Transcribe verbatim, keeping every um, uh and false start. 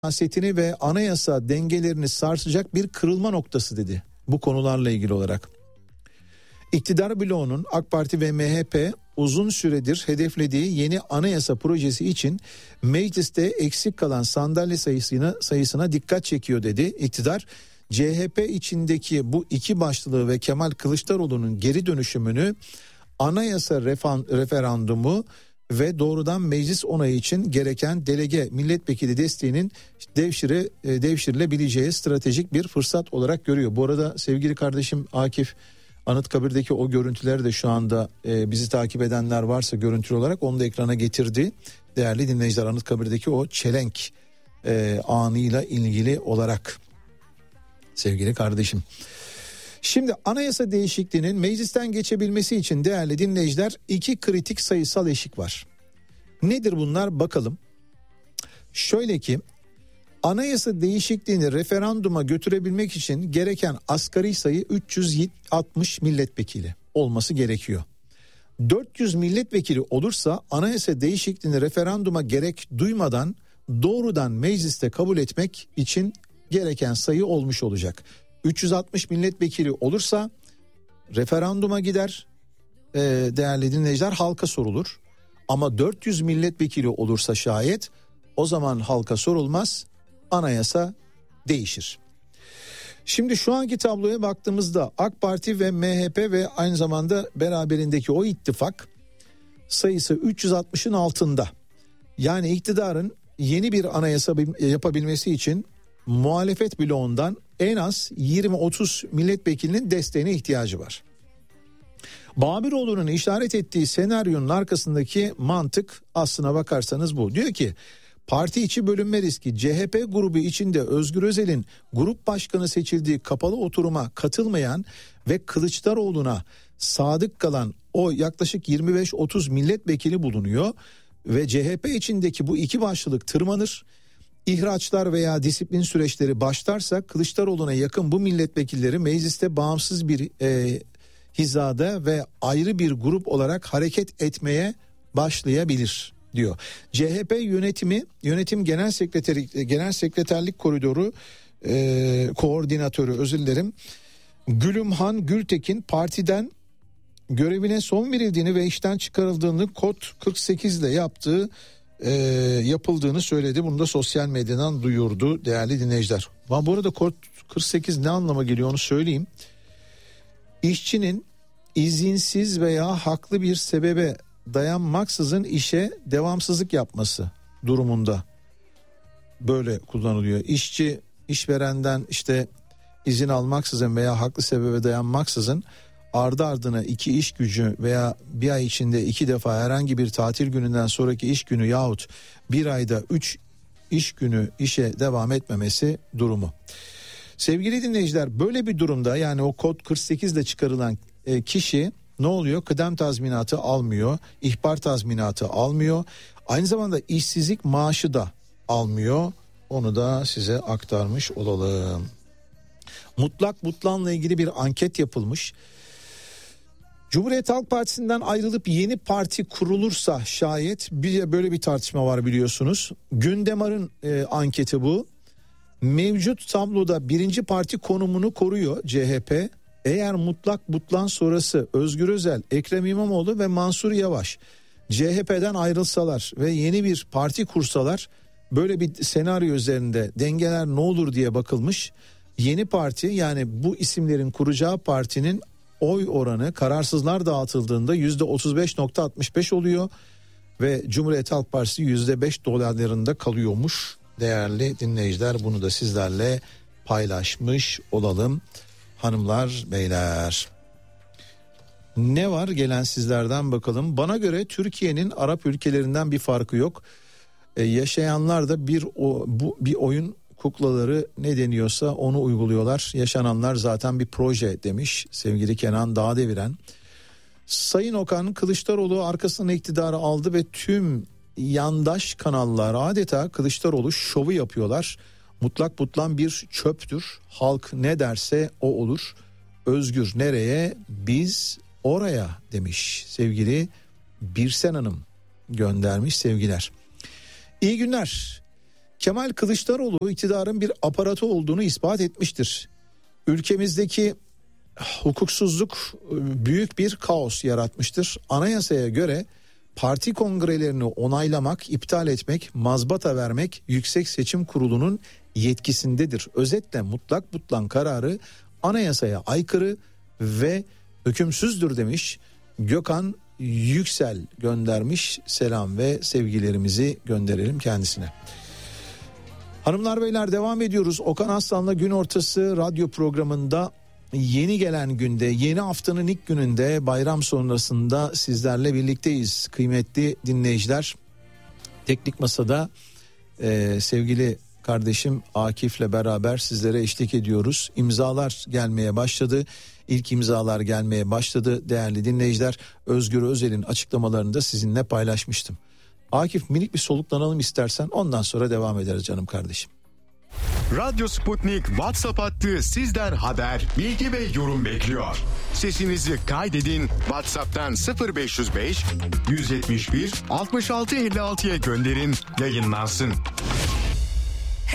siyasetini ve anayasa dengelerini sarsacak bir kırılma noktası dedi bu konularla ilgili olarak. İktidar bloğunun AK Parti ve M H P uzun süredir hedeflediği yeni anayasa projesi için mecliste eksik kalan sandalye sayısına, sayısına dikkat çekiyor dedi. İktidar C H P içindeki bu iki başlılığı ve Kemal Kılıçdaroğlu'nun geri dönüşümünü anayasa refan, referandumu ve doğrudan meclis onayı için gereken delege milletvekili desteğinin devşire, devşirilebileceği stratejik bir fırsat olarak görüyor. Bu arada sevgili kardeşim Akif, Anıtkabir'deki o görüntüleri de şu anda e, bizi takip edenler varsa görüntülü olarak onu da ekrana getirdi. Değerli dinleyiciler, Anıtkabir'deki o çelenk e, anıyla ilgili olarak sevgili kardeşim. Şimdi anayasa değişikliğinin meclisten geçebilmesi için değerli dinleyiciler iki kritik sayısal eşik var. Nedir bunlar bakalım. Şöyle ki anayasa değişikliğini referanduma götürebilmek için gereken asgari sayı üç yüz altmış milletvekili olması gerekiyor. dört yüz milletvekili olursa anayasa değişikliğini referanduma gerek duymadan doğrudan mecliste kabul etmek için gereken sayı olmuş olacak. üç yüz altmış milletvekili olursa referanduma gider, ee, değerli dinleyiciler, halka sorulur. Ama dört yüz milletvekili olursa şayet o zaman halka sorulmaz, anayasa değişir. Şimdi şu anki tabloya baktığımızda AK Parti ve M H P ve aynı zamanda beraberindeki o ittifak sayısı üç yüz altmışın altında. Yani iktidarın yeni bir anayasa yapabilmesi için muhalefet bloğundan en az yirmi otuz milletvekilinin desteğine ihtiyacı var. Babiroğlu'nun işaret ettiği senaryonun arkasındaki mantık aslına bakarsanız bu. Diyor ki parti içi bölünme riski, C H P grubu içinde Özgür Özel'in grup başkanı seçildiği kapalı oturuma katılmayan ve Kılıçdaroğlu'na sadık kalan o yaklaşık yirmi beş otuz milletvekili bulunuyor ve C H P içindeki bu iki başlılık tırmanır. İhraçlar veya disiplin süreçleri başlarsa Kılıçdaroğlu'na yakın bu milletvekilleri mecliste bağımsız bir e, hizada ve ayrı bir grup olarak hareket etmeye başlayabilir diyor. C H P yönetimi, yönetim genel sekreteri, genel sekreterlik koridoru e, koordinatörü özür dilerim Gülümhan Gültekin partiden görevine son verildiğini ve işten çıkarıldığını kod kırk sekiz ile yaptığı e, yapıldığını söyledi. Bunu da sosyal medyadan duyurdu değerli dinleyiciler. Ama bu arada kod kırk sekiz ne anlama geliyor onu söyleyeyim. İşçinin izinsiz veya haklı bir sebebe dayanmaksızın işe devamsızlık yapması durumunda böyle kullanılıyor. İşçi işverenden işte izin almaksızın veya haklı sebebe dayanmaksızın ardı ardına iki iş gücü veya bir ay içinde iki defa herhangi bir tatil gününden sonraki iş günü yahut bir ayda üç iş günü işe devam etmemesi durumu. Sevgili dinleyiciler, böyle bir durumda yani o kod kırk sekiz ile çıkarılan kişi ne oluyor? Kıdem tazminatı almıyor, ihbar tazminatı almıyor, aynı zamanda işsizlik maaşı da almıyor. Onu da size aktarmış olalım. Mutlak butlanla ilgili bir anket yapılmış. Cumhuriyet Halk Partisi'nden ayrılıp yeni parti kurulursa şayet bir böyle bir tartışma var biliyorsunuz. Gündemar'ın e, anketi bu. Mevcut tabloda birinci parti konumunu koruyor C H P. Eğer mutlak butlan sonrası Özgür Özel, Ekrem İmamoğlu ve Mansur Yavaş C H P'den ayrılsalar ve yeni bir parti kursalar, böyle bir senaryo üzerinde dengeler ne olur diye bakılmış. Yeni parti, yani bu isimlerin kuracağı partinin oy oranı kararsızlar dağıtıldığında yüzde otuz beş nokta altmış beş oluyor ve Cumhuriyet Halk Partisi yüzde beş dolaylarında kalıyormuş. Değerli dinleyiciler, bunu da sizlerle paylaşmış olalım hanımlar beyler. Ne var gelen sizlerden bakalım. Bana göre Türkiye'nin Arap ülkelerinden bir farkı yok. Ee, yaşayanlar da bir o, bu bir oyun kuklaları ne deniyorsa onu uyguluyorlar. Yaşananlar zaten bir proje demiş sevgili Kenan Dağdeviren. Sayın Okan Kılıçdaroğlu arkasına iktidarı aldı ve tüm yandaş kanallar adeta Kılıçdaroğlu şovu yapıyorlar. Mutlak butlan bir çöptür. Halk ne derse o olur. Özgür nereye, biz oraya demiş sevgili Birsen Hanım, göndermiş sevgiler. İyi günler. Kemal Kılıçdaroğlu iktidarın bir aparatı olduğunu ispat etmiştir. Ülkemizdeki hukuksuzluk büyük bir kaos yaratmıştır. Anayasaya göre parti kongrelerini onaylamak, iptal etmek, mazbata vermek Yüksek Seçim Kurulu'nun yetkisindedir. Özetle mutlak butlan kararı anayasaya aykırı ve hükümsüzdür demiş. Gökhan Yüksel göndermiş, selam ve sevgilerimizi gönderelim kendisine. Hanımlar beyler, devam ediyoruz. Okan Aslan'la Gün Ortası radyo programında yeni gelen günde, yeni haftanın ilk gününde, bayram sonrasında sizlerle birlikteyiz kıymetli dinleyiciler. Teknik Masa'da e, sevgili kardeşim Akif'le beraber sizlere eşlik ediyoruz. İmzalar gelmeye başladı. İlk imzalar gelmeye başladı değerli dinleyiciler. Özgür Özel'in açıklamalarını da sizinle paylaşmıştım. Akif, minik bir soluklanalım istersen, ondan sonra devam ederiz canım kardeşim. Radyo Sputnik WhatsApp hattı sizden haber, bilgi ve yorum bekliyor. Sesinizi kaydedin, WhatsApp'tan sıfır beş yüz beş yüz yetmiş bir altmış altı elli altıya gönderin, yayınlansın.